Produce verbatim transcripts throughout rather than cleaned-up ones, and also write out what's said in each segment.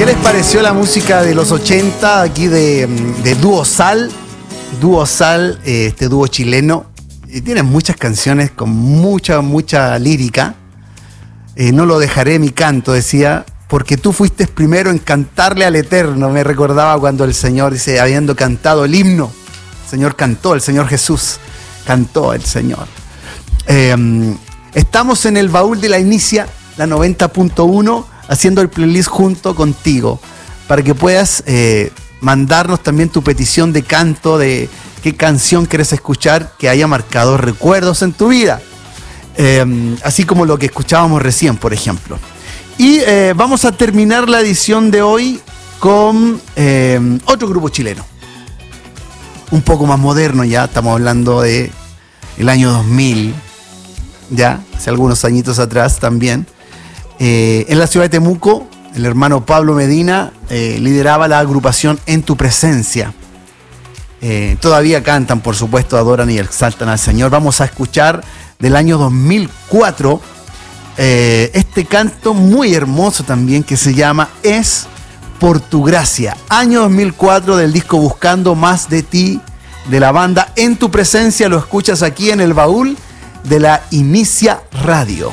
¿Qué les pareció la música de los ochenta aquí de, de Dúo Sal? Dúo Sal, eh, este dúo chileno. Y tienen muchas canciones con mucha, mucha lírica. Eh, no lo dejaré mi canto, decía, porque tú fuiste primero en cantarle al Eterno. Me recordaba cuando el Señor, dice, habiendo cantado el himno, el Señor cantó, el Señor Jesús cantó, el Señor. Eh, estamos en el baúl de la Inicia, la noventa punto uno, haciendo el playlist junto contigo, para que puedas eh, mandarnos también tu petición de canto, de qué canción quieres escuchar que haya marcado recuerdos en tu vida. Eh, así como lo que escuchábamos recién, por ejemplo. Y eh, vamos a terminar la edición de hoy con eh, otro grupo chileno. Un poco más moderno ya, estamos hablando de el año dos mil, ya, hace algunos añitos atrás también. Eh, en la ciudad de Temuco, el hermano Pablo Medina eh, lideraba la agrupación En Tu Presencia. Eh, todavía cantan, por supuesto, adoran y exaltan al Señor. Vamos a escuchar del año dos mil cuatro eh, este canto muy hermoso también que se llama Es por tu gracia. Año dos mil cuatro del disco Buscando Más de Ti, de la banda En Tu Presencia. Lo escuchas aquí en el baúl de la Inicia Radio.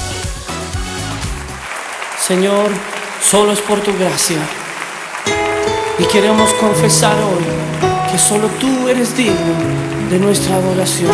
Señor, solo es por tu gracia. Y queremos confesar hoy que solo tú eres digno de nuestra adoración.